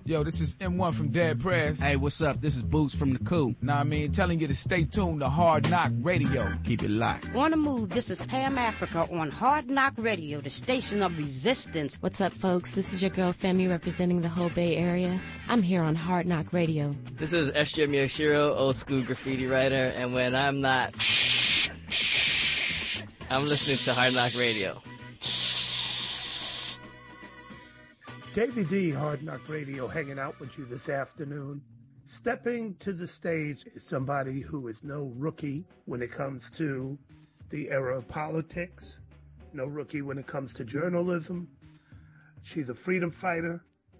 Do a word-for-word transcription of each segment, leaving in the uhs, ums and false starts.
Yo, this is M one from Dead Prez. Hey, what's up? This is Boots from The Coup. Nah, I mean, telling you to stay tuned to Hard Knock Radio. Keep it locked. On the move, this is Pam Africa on Hard Knock Radio, the station of resistance. What's up, folks? This is your girl, Femi, representing the whole Bay Area. I'm here on Hard Knock Radio. This is Esther Miyashiro, old school graffiti writer, and when I'm not, I'm listening to Hard Knock Radio. Davey D, Hard Knock Radio, hanging out with you this afternoon. Stepping to the stage is somebody who is no rookie when it comes to the era of politics, no rookie when it comes to journalism. She's a freedom fighter,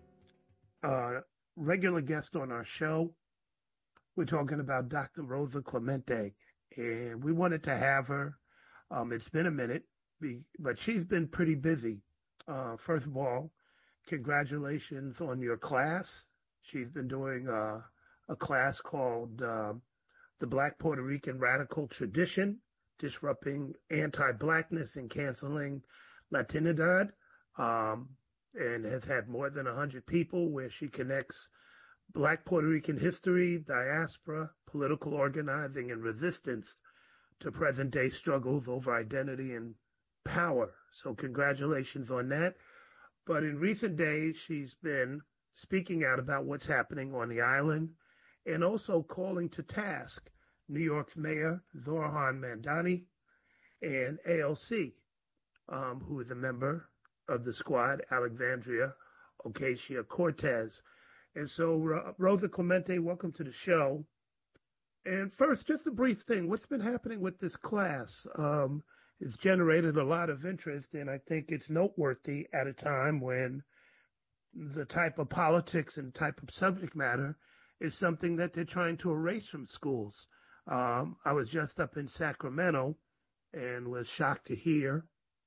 uh, regular guest on our show. We're talking about Doctor Rosa Clemente, and we wanted to have her. Um, it's been a minute, but she's been pretty busy. Uh, first of all, congratulations on your class. She's been doing uh, a class called uh, The Black Puerto Rican Radical Tradition, Disrupting Anti-Blackness and Canceling Latinidad, um, and has had more than one hundred people where she connects Black Puerto Rican history, diaspora, political organizing, and resistance to present-day struggles over identity and power. So congratulations on that. But in recent days, she's been speaking out about what's happening on the island and also calling to task New York's Mayor Zoran Mandani and A L C, um, who is a member of the squad, Alexandria Ocasio-Cortez. And so, uh, Rosa Clemente, welcome to the show. And first, just a brief thing. What's been happening with this class? Um, It's generated a lot of interest, and I think it's noteworthy at a time when the type of politics and type of subject matter is something that they're trying to erase from schools. Um, I was just up in Sacramento and was shocked to hear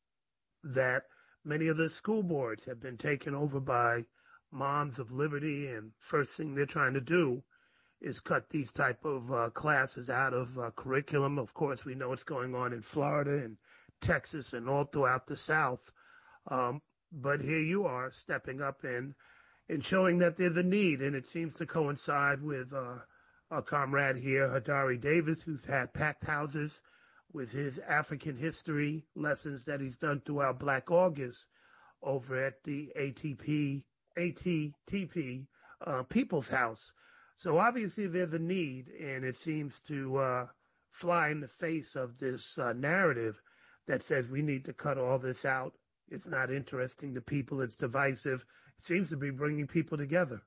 that many of the school boards have been taken over by Moms of Liberty, and first thing they're trying to do is cut these type of uh, classes out of uh, curriculum. Of course, we know what's going on in Florida and Texas and all throughout the South. Um, but here you are stepping up and, and showing that there's a need, and it seems to coincide with uh, our comrade here, Hadari Davis, who's had packed houses with his African history lessons that he's done throughout Black August over at the A T P, A T T P uh, People's House. So obviously there's a need, and it seems to uh, fly in the face of this uh, narrative that says we need to cut all this out. It's not interesting to people. It's divisive. It seems to be bringing people together.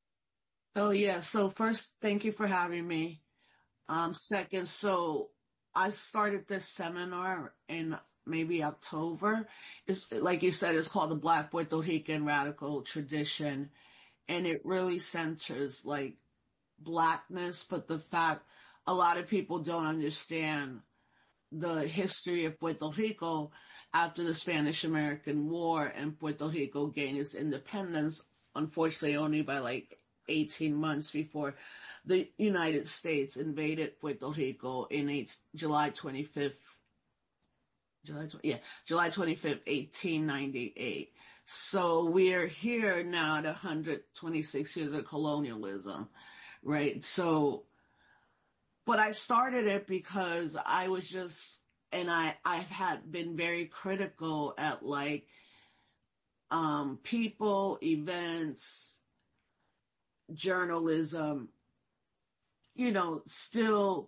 Oh, yeah. So first, thank you for having me. Um, second, so I started this seminar in maybe October. It's, like you said, it's called the Black Puerto Rican Radical Tradition, and it really centers, like, Blackness, but the fact a lot of people don't understand the history of Puerto Rico after the Spanish-American War, and Puerto Rico gained its independence, unfortunately only by like eighteen months before the United States invaded Puerto Rico in eight, July twenty-fifth, July, yeah, July twenty-fifth, eighteen ninety-eight. So we are here now at one hundred twenty-six years of colonialism. Right. So, but I started it because I was just, and I, I've had been very critical at like, um, people, events, journalism, you know, still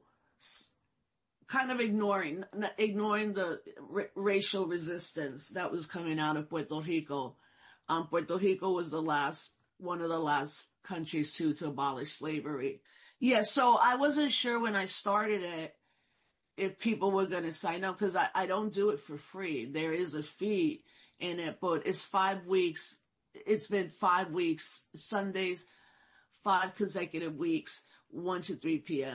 kind of ignoring, ignoring the r- racial resistance that was coming out of Puerto Rico. Um, Puerto Rico was the last, one of the last countries too to abolish slavery. Yeah, so I wasn't sure when I started it if people were going to sign up, because I, I don't do it for free. There is a fee in it, but it's five weeks. It's been five weeks, Sundays, five consecutive weeks, one to three p.m.